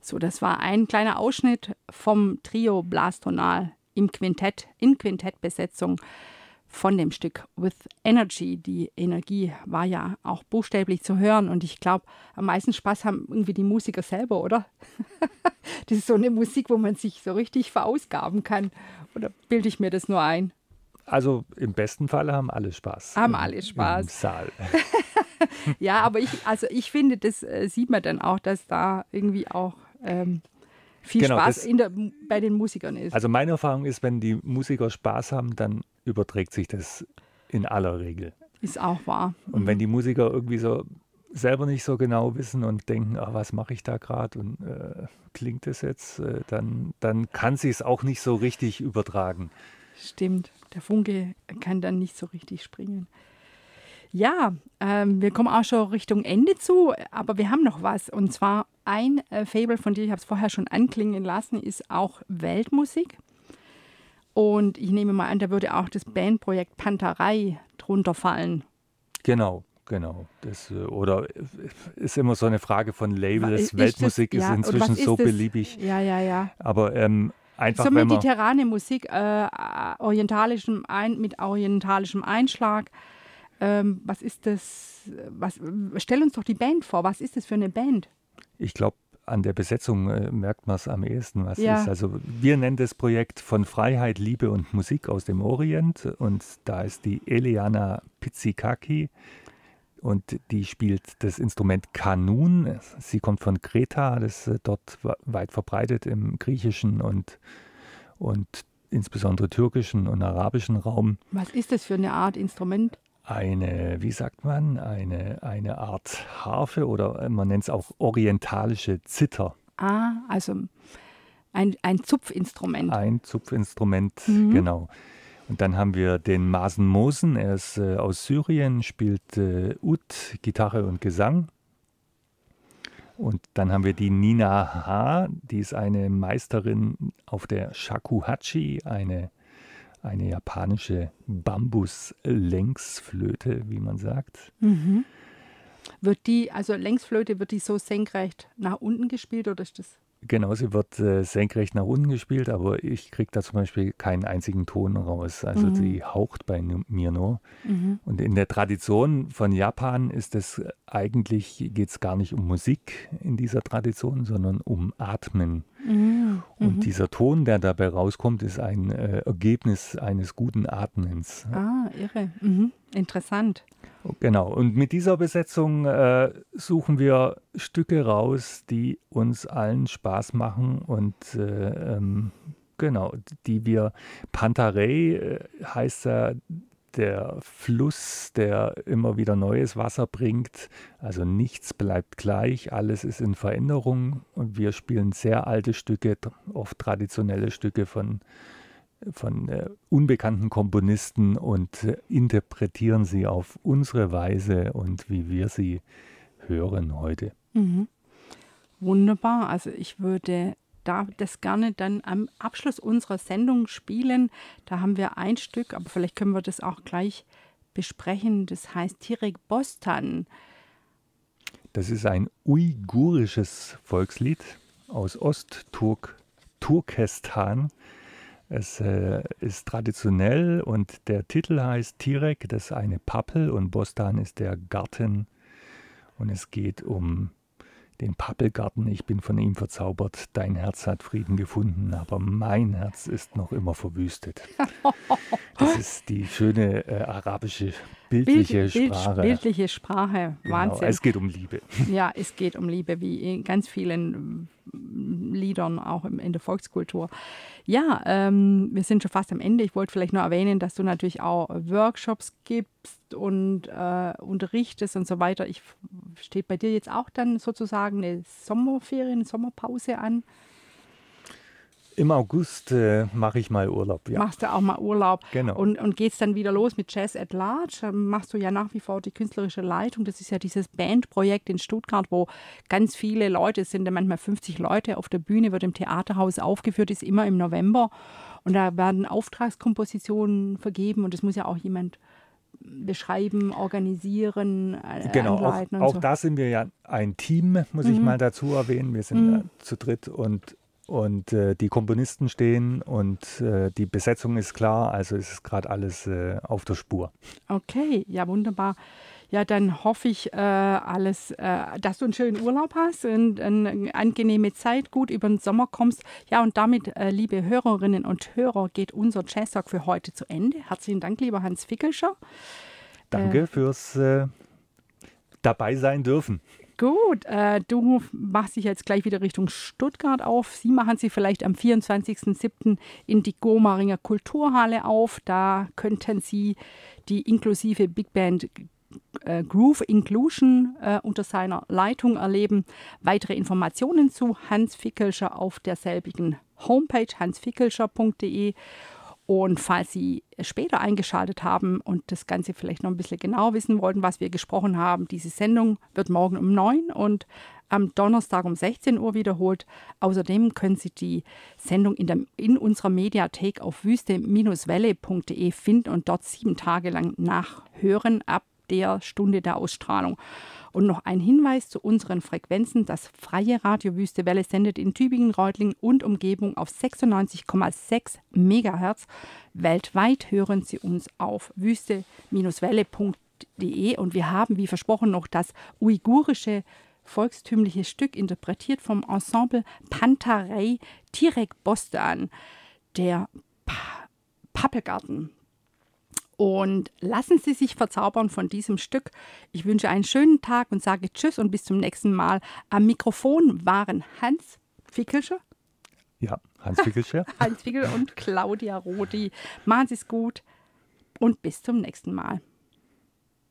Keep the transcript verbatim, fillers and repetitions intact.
So, das war ein kleiner Ausschnitt vom Trio Blastonal im Quintett, in Quintettbesetzung von dem Stück With Energy. Die Energie war ja auch buchstäblich zu hören und ich glaube, am meisten Spaß haben irgendwie die Musiker selber, oder? Das ist so eine Musik, wo man sich so richtig verausgaben kann. Oder bilde ich mir das nur ein? Also im besten Fall haben alle Spaß. Haben im, alle Spaß. Im Saal. Ja, aber ich, also ich finde, das äh, sieht man dann auch, dass da irgendwie auch ähm, viel Genau, Spaß das, in der, bei den Musikern ist. Also meine Erfahrung ist, wenn die Musiker Spaß haben, dann überträgt sich das in aller Regel. Ist auch wahr. Und Mhm. wenn die Musiker irgendwie so selber nicht so genau wissen und denken, ach, was mache ich da gerade und äh, klingt das jetzt, äh, dann, dann kann sie es auch nicht so richtig übertragen. Stimmt, der Funke kann dann nicht so richtig springen. Ja, ähm, wir kommen auch schon Richtung Ende zu, aber wir haben noch was. Und zwar ein äh, Faible von dir, ich habe es vorher schon anklingen lassen, ist auch Weltmusik. Und ich nehme mal an, da würde auch das Bandprojekt Panterei drunter fallen. Genau, genau. Das, äh, oder ist immer so eine Frage von Labels. Ist Weltmusik das, ist ja, inzwischen ist so das? beliebig. Ja, ja, ja. Aber ähm, einfach, so wenn man... mediterrane Musik äh, orientalischem ein, mit orientalischem Einschlag. Ähm, was ist das? Was, stell uns doch die Band vor. Was ist das für eine Band? Ich glaube, an der Besetzung äh, merkt man es am ehesten, was Ja. ist. Also wir nennen das Projekt von Freiheit, Liebe und Musik aus dem Orient. Und da ist die Eliana Pizzikaki und die spielt das Instrument Kanun. Sie kommt von Kreta, das ist dort weit verbreitet im griechischen und, und insbesondere türkischen und arabischen Raum. Was ist das für eine Art Instrument? Eine, wie sagt man, eine, eine Art Harfe oder man nennt es auch orientalische Zither. Ah, also ein, ein Zupfinstrument. Ein Zupfinstrument, Mhm. genau. Und dann haben wir den Masen Mosen, er ist äh, aus Syrien, spielt äh, Ud, Gitarre und Gesang. Und dann haben wir die Nina H., die ist eine Meisterin auf der Shakuhachi, eine Eine japanische Bambus-Längsflöte, wie man sagt. Mhm. Wird die, also Längsflöte, wird die so senkrecht nach unten gespielt oder ist das? Genau, sie wird äh, senkrecht nach unten gespielt, aber ich kriege da zum Beispiel keinen einzigen Ton raus. Also Mhm. sie haucht bei nu- mir nur. Mhm. Und in der Tradition von Japan ist es eigentlich, geht es gar nicht um Musik in dieser Tradition, sondern um Atmen. Mhm. Und Mhm. dieser Ton, der dabei rauskommt, ist ein äh, Ergebnis eines guten Atmens. Ah, irre. Mhm. Interessant. Genau, und mit dieser Besetzung äh, suchen wir Stücke raus, die uns allen Spaß machen und äh, ähm, genau, die wir, Pantarei äh, heißt ja der Fluss, der immer wieder neues Wasser bringt, also nichts bleibt gleich, alles ist in Veränderung und wir spielen sehr alte Stücke, oft traditionelle Stücke von von äh, unbekannten Komponisten und äh, interpretieren sie auf unsere Weise und wie wir sie hören heute. Mhm. Wunderbar. Also ich würde da das gerne dann am Abschluss unserer Sendung spielen. Da haben wir ein Stück, aber vielleicht können wir das auch gleich besprechen. Das heißt Tirek Bostan. Das ist ein uigurisches Volkslied aus Ostturkestan. Es äh, ist traditionell und der Titel heißt Tirek, das ist eine Pappel und Bostan ist der Garten und es geht um den Pappelgarten. Ich bin von ihm verzaubert, dein Herz hat Frieden gefunden, aber mein Herz ist noch immer verwüstet. Das ist die schöne äh, arabische bildliche Bild, Bild, Sprache. Bildliche Sprache, Genau, Wahnsinn. es geht um Liebe. Ja, es geht um Liebe, wie in ganz vielen Liedern, auch in der Volkskultur. Ja, ähm, wir sind schon fast am Ende. Ich wollte vielleicht nur erwähnen, dass du natürlich auch Workshops gibst und äh, unterrichtest und so weiter. Ich, steht bei dir jetzt auch dann sozusagen eine Sommerferien, eine Sommerpause an? Im August äh, mache ich mal Urlaub, ja. Machst du auch mal Urlaub. Genau. Und, und geht es dann wieder los mit Jazz at Large? Dann machst du ja nach wie vor die künstlerische Leitung. Das ist ja dieses Bandprojekt in Stuttgart, wo ganz viele Leute, es sind ja manchmal fünfzig Leute auf der Bühne, wird im Theaterhaus aufgeführt, ist immer im November. Und da werden Auftragskompositionen vergeben und es muss ja auch jemand beschreiben, organisieren, äh, Genau, auch, anleiten und auch so. da sind wir ja ein Team, muss ich Mhm. mal dazu erwähnen. Wir sind Mhm. äh, zu dritt und, und äh, die Komponisten stehen und äh, die Besetzung ist klar, also ist es gerade alles äh, auf der Spur. Okay, ja, wunderbar. Ja, dann hoffe ich, äh, alles, äh, dass du einen schönen Urlaub hast und eine angenehme Zeit, gut über den Sommer kommst. Ja, und damit, äh, liebe Hörerinnen und Hörer, geht unser Jazz Talk für heute zu Ende. Herzlichen Dank, lieber Hans Fickelscher. Danke fürs äh, dabei sein dürfen. Gut, äh, du machst dich jetzt gleich wieder Richtung Stuttgart auf. Sie machen sich vielleicht am vierundzwanzigsten siebten in die Gomaringer Kulturhalle auf. Da könnten Sie die inklusive Big Band äh, Groove Inclusion äh, unter seiner Leitung erleben. Weitere Informationen zu Hans Fickelscher auf derselbigen Homepage hans fickelscher punkt de. Und falls Sie später eingeschaltet haben und das Ganze vielleicht noch ein bisschen genauer wissen wollten, was wir gesprochen haben, diese Sendung wird morgen um neun und am Donnerstag um sechzehn Uhr wiederholt. Außerdem können Sie die Sendung in, der, in unserer Mediathek auf wüste Welle punkt de finden und dort sieben Tage lang nachhören ab der Stunde der Ausstrahlung. Und noch ein Hinweis zu unseren Frequenzen. Das freie Radio Wüste Welle sendet in Tübingen, Reutlingen und Umgebung auf sechsundneunzig Komma sechs Megahertz. Weltweit hören Sie uns auf wüste Welle punkt de und wir haben, wie versprochen, noch das uigurische volkstümliche Stück interpretiert vom Ensemble Pantarei Tirek Bostan, der pa- Pappelgarten. Und lassen Sie sich verzaubern von diesem Stück. Ich wünsche einen schönen Tag und sage Tschüss und bis zum nächsten Mal. Am Mikrofon waren Hans Fickelscher, Ja, Hans Fickelscher. Hans Fickel und Claudia Rodi. Machen Sie es gut und bis zum nächsten Mal.